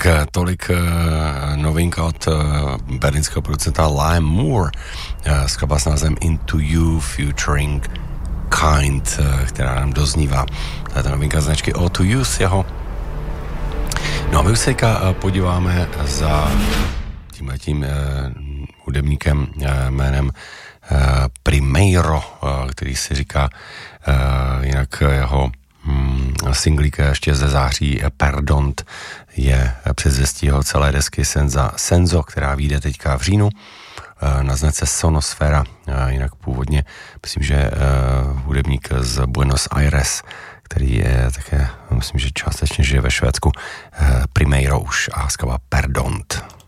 tolik novinka od berlínského producenta Liam Moore, skladba s názvem Into You featuring Kind, která nám doznívá. To je ta novinka značky O2 z jeho. No a my už se teďka podíváme za tímhletím hudebníkem jménem Primeiro, který si říká jinak jeho singlík ještě ze září Perdont je předzvěstí jeho celé desky Senzo, která vyjde teďka v říjnu na značce Sonosfera, jinak původně myslím, že hudebník z Buenos Aires, který je také, myslím, že částečně žije ve Švédsku, Primeiro už a skladba Perdont.